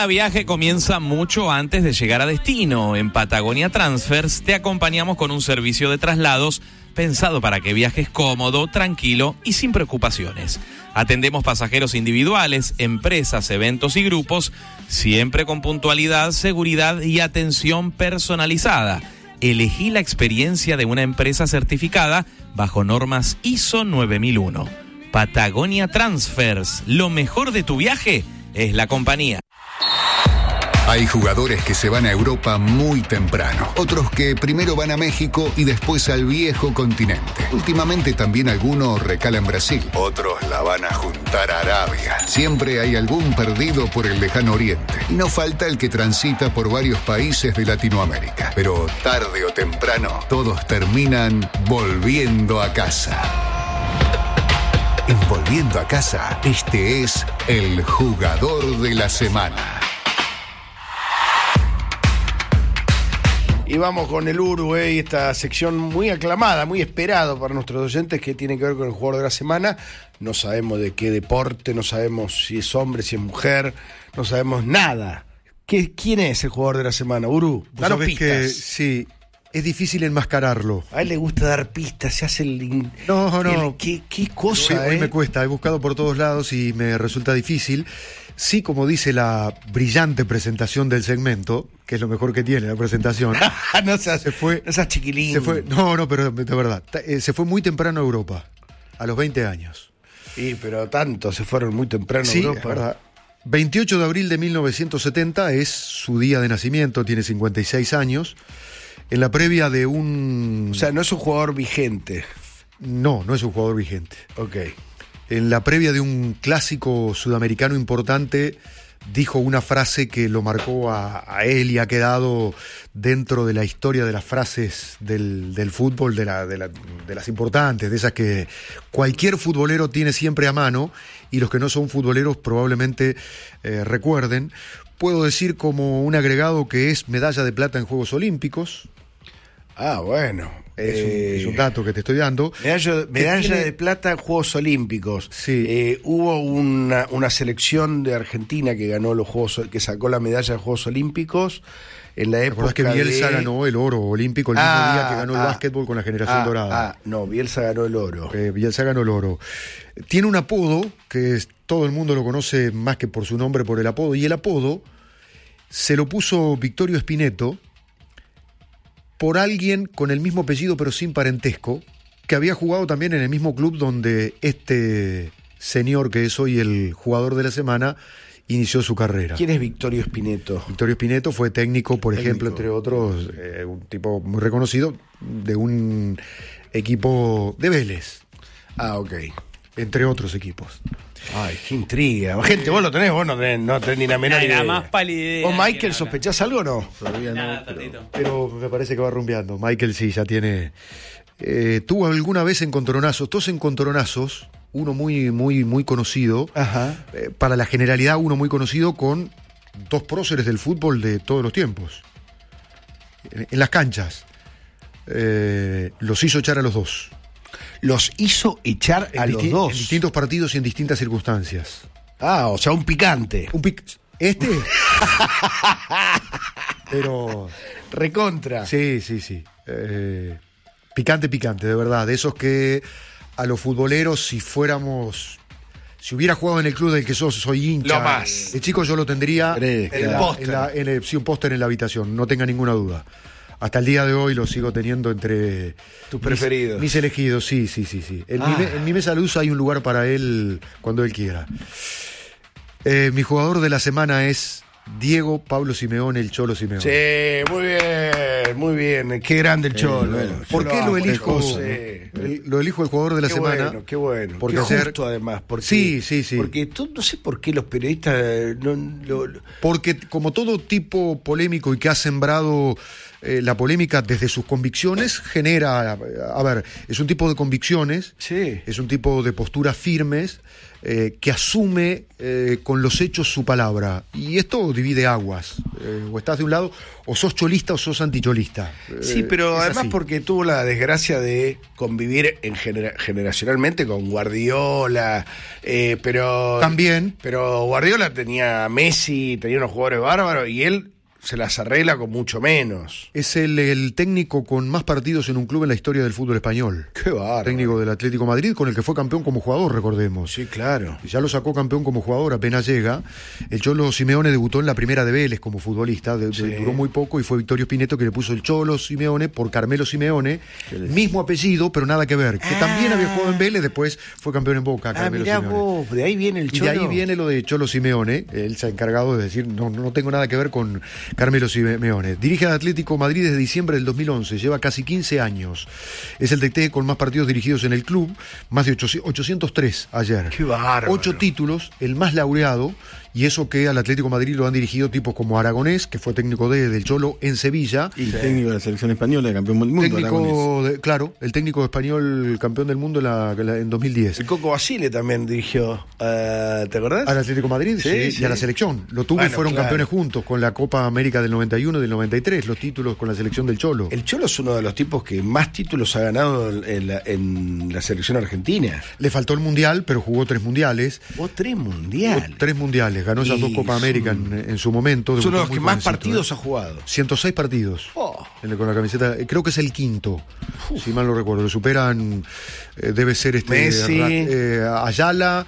Cada viaje comienza mucho antes de llegar a destino. En Patagonia Transfers te acompañamos con un servicio de traslados pensado para que viajes cómodo, tranquilo y sin preocupaciones. Atendemos pasajeros individuales, empresas, eventos y grupos, siempre con puntualidad, seguridad y atención personalizada. Elegí la experiencia de una empresa certificada bajo normas ISO 9001. Patagonia Transfers, lo mejor de tu viaje es la compañía. Hay jugadores que se van a Europa muy temprano, otros que primero van a México y después al viejo continente. Últimamente también algunos recalan Brasil, otros la van a juntar a Arabia. Siempre hay algún perdido por el lejano oriente y no falta el que transita por varios países de Latinoamérica. Pero tarde o temprano todos terminan volviendo a casa. En Volviendo a Casa, este es el jugador de la semana. Y vamos con el Uruguay, esta sección muy aclamada, muy esperada para nuestros oyentes, que tiene que ver con el jugador de la semana. No sabemos de qué deporte, no sabemos si es hombre, si es mujer, no sabemos nada. ¿Quién es el jugador de la semana, Uru? Danos pistas. Que, sí, es difícil enmascararlo. A él le gusta dar pistas, se hace el... No. ¿Qué cosa, hoy me cuesta, he buscado por todos lados y me resulta difícil. Sí, como dice la brillante presentación del segmento, que es lo mejor que tiene la presentación. No seas chiquilín. Pero de verdad, se fue muy temprano a Europa, a los 20 años. Sí, pero tanto, se fueron muy temprano a Europa. Sí, verdad. 28 de abril de 1970 es su día de nacimiento, tiene 56 años. En la previa de un... O sea, no es un jugador vigente. No es un jugador vigente. Ok. En la previa de un clásico sudamericano importante, dijo una frase que lo marcó a él y ha quedado dentro de la historia de las frases del fútbol, de las importantes, de esas que cualquier futbolero tiene siempre a mano y los que no son futboleros probablemente recuerden. Puedo decir como un agregado que es medalla de plata en Juegos Olímpicos. Ah, bueno. Es un dato que te estoy dando. Medalla de plata en Juegos Olímpicos. Sí. Hubo una selección de Argentina que ganó los Juegos, que sacó la medalla de Juegos Olímpicos en la época. ¿Te acordás que Bielsa ganó el oro olímpico el mismo día que ganó el básquetbol con la generación dorada? Bielsa ganó el oro. Bielsa ganó el oro. Tiene un apodo que todo el mundo lo conoce más que por su nombre, por el apodo. Y el apodo se lo puso Victorio Spineto por alguien con el mismo apellido pero sin parentesco, que había jugado también en el mismo club donde este señor que es hoy el jugador de la semana inició su carrera. ¿Quién es Victorio Spineto? Victorio Spineto fue técnico, por ejemplo, entre otros, un tipo muy reconocido de un equipo de Vélez. Ah, ok. Entre otros equipos. Ay, qué intriga. Gente, vos lo tenés, vos no tenés ni la menor idea. La más pálida idea. ¿Vos, Michael, sospechás algo o no? Todavía no, pero me parece que va rumbeando. Michael sí, ya tiene... tuvo alguna vez encontronazos, dos encontronazos, uno muy conocido. Ajá. Para la generalidad, uno muy conocido con dos próceres del fútbol de todos los tiempos. En las canchas. Los hizo echar a los dos. Los hizo echar a los dos. En distintos partidos y en distintas circunstancias. Ah, o sea, un picante. Pero... Recontra. Sí. Picante, de verdad. De esos que a los futboleros, si hubiera jugado en el club del que soy hincha. Lo más. De chico yo lo tendría el póster. Sí, un póster en la habitación, no tenga ninguna duda. Hasta el día de hoy lo sigo teniendo entre tus preferidos. Mis elegidos, sí. En mi mesa luz hay un lugar para él cuando él quiera. Mi jugador de la semana es Diego Pablo Simeone, el Cholo Simeone. Sí, muy bien. Qué grande el Cholo. ¿Por qué lo elijo? Lo elijo el jugador de la semana. Qué bueno. Porque qué justo, además. Porque, sí. Porque no sé por qué los periodistas... Porque como todo tipo polémico y que ha sembrado la polémica desde sus convicciones, genera... A ver, es un tipo de convicciones, sí. Es un tipo de posturas firmes, que asume con los hechos su palabra. Y esto divide aguas. O estás de un lado, o sos cholista o sos anticholista. Sí, pero es además así. porque tuvo la desgracia de convivir generacionalmente con Guardiola, pero También. Pero Guardiola tenía a Messi, tenía unos jugadores bárbaros y él se las arregla con mucho menos. Es el técnico con más partidos en un club en la historia del fútbol español. Qué bárbaro. Técnico del Atlético de Madrid, con el que fue campeón como jugador, recordemos. Sí, claro. Ya lo sacó campeón como jugador, apenas llega. El Cholo Simeone debutó en la primera de Vélez como futbolista, Sí. duró muy poco y fue Vittorio Spineto que le puso el Cholo Simeone por Carmelo Simeone, mismo apellido, pero nada que ver. Que también había jugado en Vélez, después fue campeón en Boca, Carmelo mirá Simeone. vos, de ahí viene el Y Cholo. de ahí viene lo de Cholo Simeone. Él se ha encargado de decir, no tengo nada que ver con Carmelo Simeone. Dirige al Atlético Madrid desde diciembre del 2011, lleva casi 15 años. Es el DT con más partidos dirigidos en el club, más de 803 ayer. Qué bárbaro. 8 títulos, el más laureado, y eso que al Atlético Madrid lo han dirigido tipos como Aragonés, que fue técnico del Cholo en Sevilla. Y técnico de la selección española, campeón del mundo. Claro, el técnico español campeón del mundo en 2010. El Coco Basile también dirigió, ¿te acordás? Al Atlético de Madrid, sí, sí. y a la selección. Lo tuvo y Bueno, fueron claro. campeones juntos con la Copa América del 91 y del 93, los títulos con la selección del Cholo. El Cholo es uno de los tipos que más títulos ha ganado en la selección argentina. Le faltó el Mundial, pero jugó 3 mundiales. O 3 mundiales. Jugó 3 mundiales, ganó esas Y 2 Copas América en su momento. Es uno de los debutó que muy más jovencito, partidos ha jugado. 106 partidos Oh. con la camiseta, creo que es el quinto, si mal no recuerdo. Lo superan, debe ser Messi. Ayala,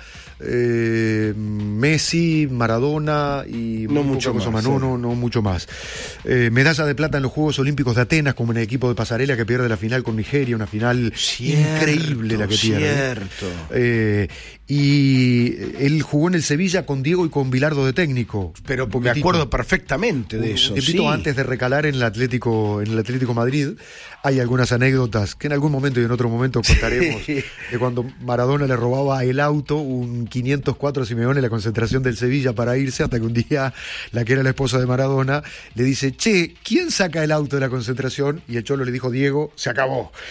Messi, Maradona y No muy mucho poca cosa más, no mucho más. Medalla de plata en los Juegos Olímpicos de Atenas, como en el equipo de pasarela que pierde la final con Nigeria, una final increíble la que pierde. Cierto. Y él jugó en el Sevilla con Diego y con Bilardo de técnico. Pero Un me poquitito. acuerdo perfectamente de eso. Un tiempito sí. antes de recalar en el Atlético Madrid, hay algunas anécdotas que en algún momento y en otro momento contaremos Sí. de cuando Maradona le robaba el auto, un 504 a Simeone, la concentración del Sevilla para irse, hasta que un día la que era la esposa de Maradona le dice, che, ¿quién saca el auto de la concentración? Y el Cholo le dijo, Diego, se acabó.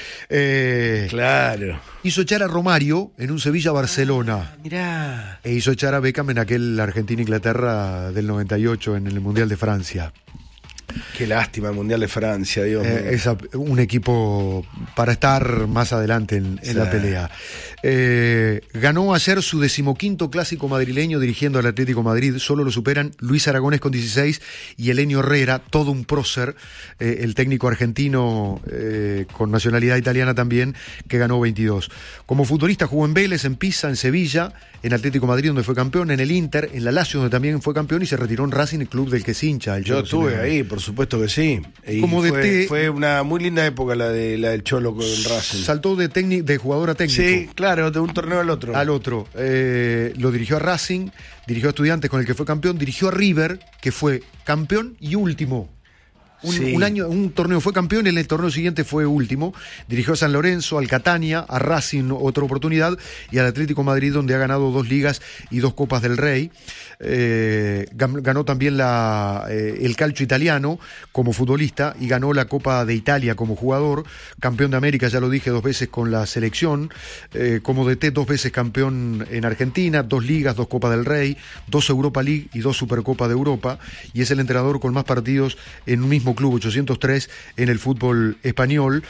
Claro. Hizo echar a Romario en un Sevilla-Barcelona. Mirá. E hizo echar a Beckham en aquel Argentina-Inglaterra del 98 en el Mundial de Francia. Qué lástima el Mundial de Francia, Dios mío. Es un equipo para estar más adelante en la pelea. Ganó ayer su 15º clásico madrileño dirigiendo al Atlético Madrid. Solo lo superan Luis Aragonés con 16 y Elenio Herrera, todo un prócer, el técnico argentino con nacionalidad italiana también, que ganó 22. Como futbolista jugó en Vélez, en Pisa, en Sevilla, en Atlético de Madrid donde fue campeón, en el Inter, en la Lazio donde también fue campeón y se retiró en Racing, el club del que es hincha. Yo estuve ahí, por supuesto que sí. Y Como DT, fue una muy linda época la del Cholo con el Racing. Saltó de jugador a técnico. Sí, claro, de un torneo al otro. Al otro. Lo dirigió a Racing, dirigió a Estudiantes con el que fue campeón, dirigió a River, que fue campeón y último. Sí. Un torneo fue campeón, en el torneo siguiente fue último. Dirigió a San Lorenzo, al Catania, a Racing otra oportunidad y al Atlético de Madrid, donde ha ganado 2 ligas y 2 Copas del Rey. Ganó también el calcio italiano como futbolista y ganó la Copa de Italia como jugador. Campeón de América, ya lo dije, 2 veces con la selección. Como DT, 2 veces campeón en Argentina, 2 ligas, 2 Copas del Rey, 2 Europa League y 2 Supercopa de Europa. Y es el entrenador con más partidos en un mismo club, 803 en el fútbol español.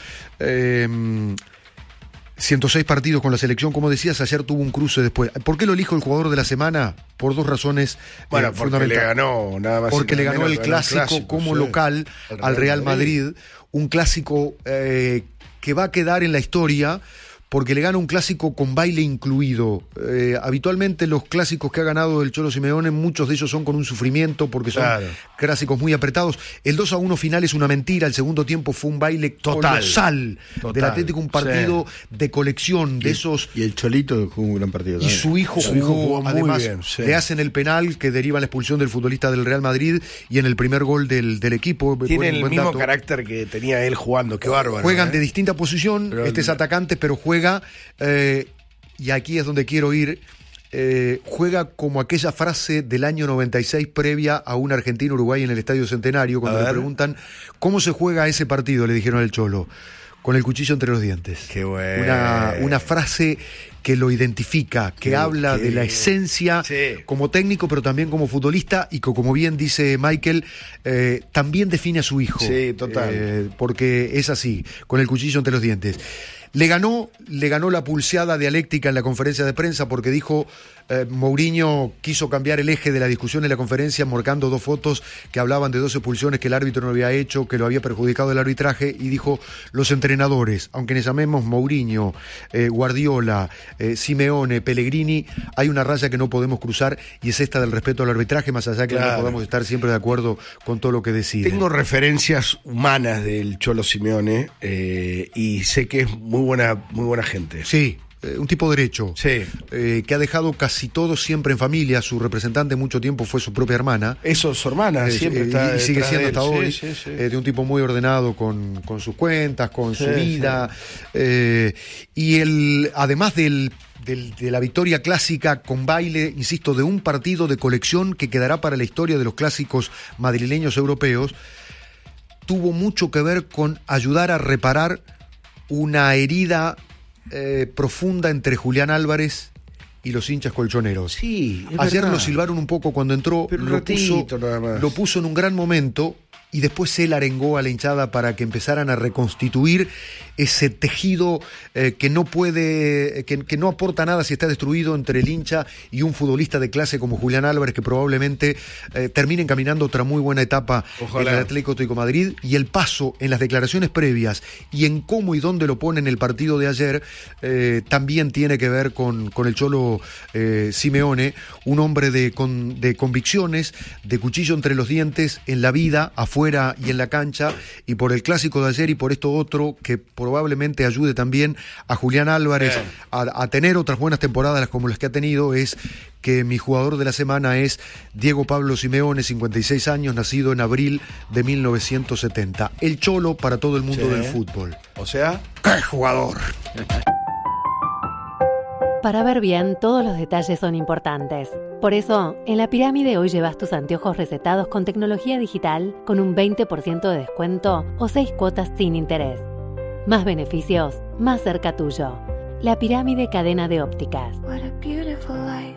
106 partidos con la selección, como decías, ayer tuvo un cruce después. ¿Por qué lo elijo el jugador de la semana? Por 2 razones Porque le fundamentales. ganó, nada más. Porque le ganó menos, el clásico como sí. local al Real Madrid. Un clásico que va a quedar en la historia porque le gana un clásico con baile incluido. Habitualmente los clásicos que ha ganado el Cholo Simeone, muchos de ellos son con un sufrimiento porque son clásicos muy apretados. El 2-1 final es una mentira, el segundo tiempo fue un baile colosal del Atlético, un partido de colección de esos. Y el Cholito jugó un gran partido Y también. su hijo jugó, muy además, bien, sí. le hacen el penal que deriva la expulsión del futbolista del Real Madrid y en el primer gol del equipo. Tiene el buen mismo dato. carácter que tenía él jugando, qué bárbaro. Juegan de distinta posición, Pero este es atacante, pero juega, y aquí es donde quiero ir, juega como aquella frase del año 96 previa a un Argentina-Uruguay en el Estadio Centenario, cuando le preguntan ¿cómo se juega ese partido? Le dijeron al Cholo, con el cuchillo entre los dientes. Qué bueno. Una frase que lo identifica, que habla de la esencia como técnico, pero también como futbolista, y que, como bien dice Michael, también define a su hijo. Sí, total. Porque es así, con el cuchillo entre los dientes. Le ganó la pulseada dialéctica en la conferencia de prensa, porque dijo, Mourinho quiso cambiar el eje de la discusión en la conferencia, marcando 2 fotos que hablaban de 2 expulsiones que el árbitro no había hecho, que lo había perjudicado el arbitraje, y dijo, los entrenadores, aunque les llamemos Mourinho, Guardiola, Simeone, Pellegrini, hay una raya que no podemos cruzar, y es esta del respeto al arbitraje, más allá que no podamos estar siempre de acuerdo con todo lo que decide. Tengo referencias humanas del Cholo Simeone, y sé que es muy buena gente. Sí. Un tipo derecho, que ha dejado casi todo siempre en familia. Su representante mucho tiempo fue su propia hermana. Eso, su hermana, siempre está. Y sigue siendo hasta hoy. Sí. De un tipo muy ordenado con sus cuentas, con su vida. Y además de la victoria clásica con baile, insisto, de un partido de colección que quedará para la historia de los clásicos madrileños europeos, tuvo mucho que ver con ayudar a reparar una herida profunda entre Julián Álvarez y los hinchas colchoneros. Sí, ayer verdad. Lo silbaron un poco cuando entró, pero lo puso en un gran momento, y después él arengó a la hinchada para que empezaran a reconstituir ese tejido que no puede, que no aporta nada si está destruido, entre el hincha y un futbolista de clase como Julián Álvarez, que probablemente termine encaminando otra muy buena etapa. Ojalá. En el Atlético de Madrid. Y el paso en las declaraciones previas y en cómo y dónde lo pone en el partido de ayer también tiene que ver con el Cholo Simeone, un hombre de convicciones, de cuchillo entre los dientes en la vida, afuera y en la cancha, y por el clásico de ayer y por esto otro que probablemente ayude también a Julián Álvarez a tener otras buenas temporadas como las que ha tenido, es que mi jugador de la semana es Diego Pablo Simeone, 56 años, nacido en abril de 1970. El Cholo para todo el mundo del fútbol. O sea, ¡qué jugador! Para ver bien, todos los detalles son importantes. Por eso, en La Pirámide hoy llevas tus anteojos recetados con tecnología digital con un 20% de descuento o 6 cuotas sin interés. Más beneficios, más cerca tuyo. La Pirámide Cadena de Ópticas. What a beautiful life.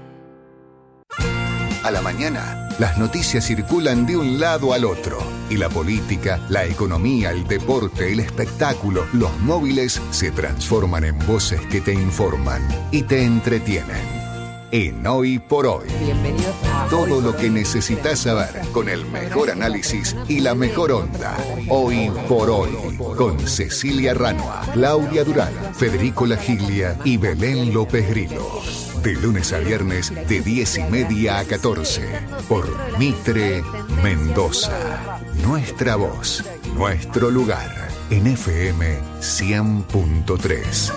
A la mañana, las noticias circulan de un lado al otro. Y la política, la economía, el deporte, el espectáculo, los móviles se transforman en voces que te informan y te entretienen. En Hoy por Hoy. Bienvenidos a Todo lo que necesitas saber con el mejor análisis y la mejor onda. Hoy por Hoy. Con Cecilia Ranoa, Claudia Durán, Federico Lagiglia y Belén López Grillo. De lunes a viernes de 10:30 a 14. Por Mitre Mendoza. Nuestra voz, nuestro lugar. En FM 100.3.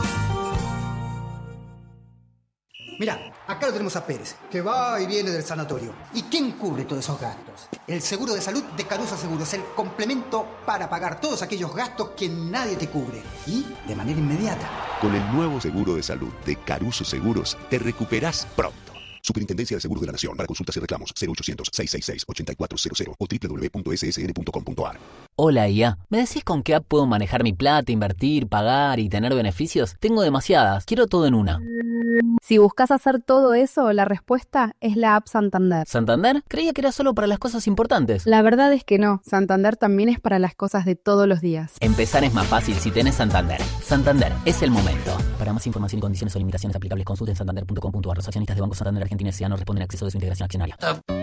Mirá, acá lo tenemos a Pérez, que va y viene del sanatorio. ¿Y quién cubre todos esos gastos? El seguro de salud de Caruso Seguros, el complemento para pagar todos aquellos gastos que nadie te cubre. Y de manera inmediata. Con el nuevo seguro de salud de Caruso Seguros, te recuperás pronto. Superintendencia de Seguros de la Nación. Para consultas y reclamos, 0800-666-8400 o www.ssn.com.ar. Hola, IA. ¿Me decís con qué app puedo manejar mi plata, invertir, pagar y tener beneficios? Tengo demasiadas. Quiero todo en una. Si buscas hacer todo eso, la respuesta es la app Santander. ¿Santander? Creía que era solo para las cosas importantes. La verdad es que no. Santander también es para las cosas de todos los días. Empezar es más fácil si tenés Santander. Santander, es el momento. Para más información y condiciones o limitaciones aplicables, consulten santander.com.ar. Los accionistas de Banco Santander Argentina S.A. no responden a acceso de su integración accionaria.